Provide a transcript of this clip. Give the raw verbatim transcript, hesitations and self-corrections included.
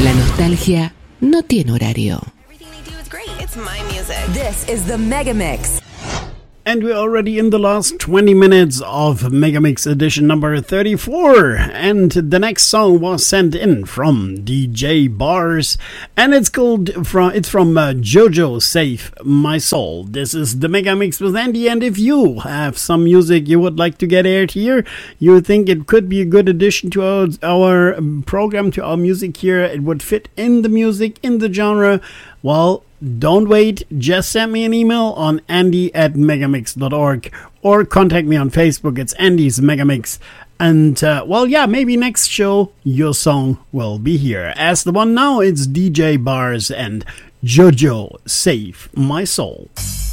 La nostalgia no tiene horario. Everything they do is great. It's my music. This is the Mega Mix. And we're already in the last twenty minutes of Megamix edition number thirty-four. And the next song was sent in from D J Bars. And it's called, from it's from uh, Jojo Save My Soul. This is the Megamix with Andy. And if you have some music you would like to get aired here, you think it could be a good addition to our, our program, to our music here, it would fit in the music, in the genre, well, don't wait, just send me an email on andy at megamix dot org or contact me on Facebook. It's Andy's Megamix. And, uh, well, yeah, maybe next show your song will be here. As the one now, it's D J Bars and Jojo Save My Soul.